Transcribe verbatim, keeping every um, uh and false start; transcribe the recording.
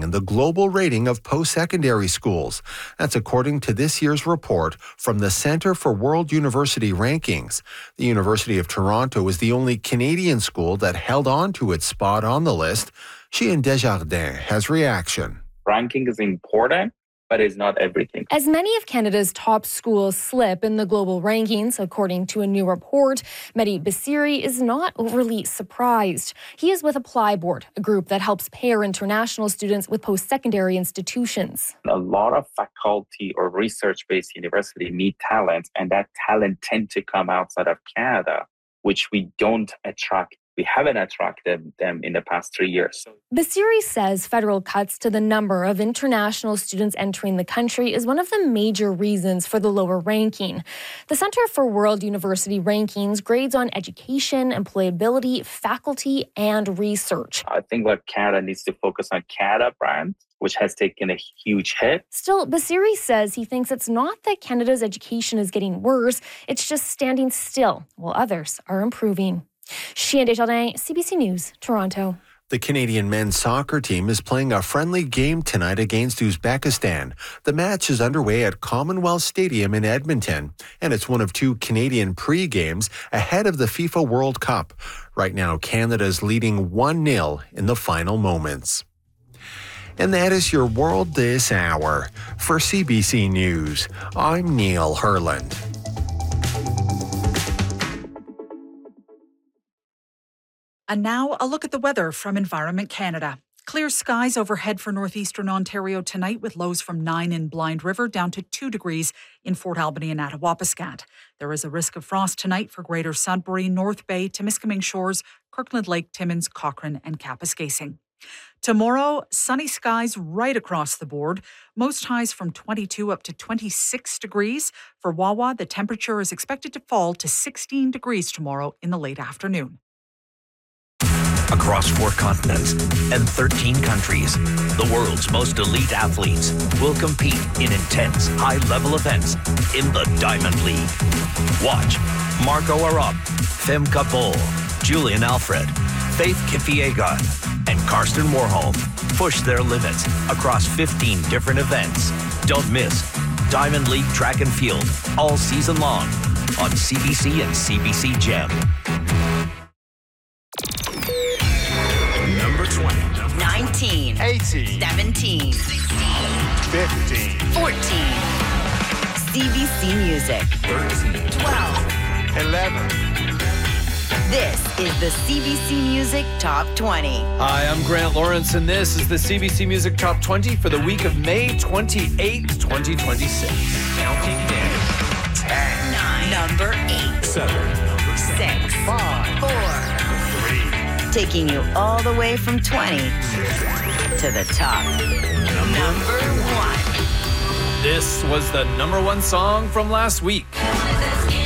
in the global rating of post-secondary schools. That's according to this year's report from the Centre for World University Rankings. The University of Toronto is the only Canadian school that held on to its spot on the list. Sheehan Desjardins has reaction. Ranking is important, but it's not everything. As many of Canada's top schools slip in the global rankings, according to a new report, Mehdi Basiri is not overly surprised. He is with Apply Board, a group that helps pair international students with post-secondary institutions. A lot of faculty or research-based universities need talent, and that talent tend to come outside of Canada, which we don't attract. We haven't attracted them in the past three years. Basiri says federal cuts to the number of international students entering the country is one of the major reasons for the lower ranking. The Centre for World University Rankings grades on education, employability, faculty, and research. I think that Canada needs to focus on Canada brand, which has taken a huge hit. Still, Basiri says he thinks it's not that Canada's education is getting worse, it's just standing still, while others are improving. Sheehan Desjardins, C B C News, Toronto. The Canadian men's soccer team is playing a friendly game tonight against Uzbekistan. The match is underway at Commonwealth Stadium in Edmonton, and it's one of two Canadian pre-games ahead of the FIFA World Cup. Right now, Canada is leading one nil in the final moments. And that is your world this hour. For C B C News, I'm Neil Herland. And now a look at the weather from Environment Canada. Clear skies overhead for northeastern Ontario tonight with lows from nine in Blind River down to two degrees in Fort Albany and Attawapiskat. There is a risk of frost tonight for Greater Sudbury, North Bay, Temiskaming Shores, Kirkland Lake, Timmins, Cochrane and Kapuskasing. Tomorrow, sunny skies right across the board. Most highs from twenty-two up to twenty-six degrees. For Wawa, the temperature is expected to fall to sixteen degrees tomorrow in the late afternoon. Across four continents and thirteen countries, the world's most elite athletes will compete in intense, high-level events in the Diamond League. Watch Marco Arop, Femke Bol, Julian Alfred, Faith Kipyegon, and Karsten Warholm push their limits across fifteen different events. Don't miss Diamond League Track and Field all season long on C B C and C B C Gem. Number twenty. nineteen. eighteen. seventeen. fifteen. fourteen. C B C Music. thirteen. twelve. eleven. This is the C B C Music Top twenty. Hi, I'm Grant Lawrence, and this is the C B C Music Top twenty for the week of May twenty-eighth, twenty twenty-six. Counting down. ten. nine. Number eight. seven. six. five. four. three. Taking you all the way from twenty to the top. Number one. This was the number one song from last week.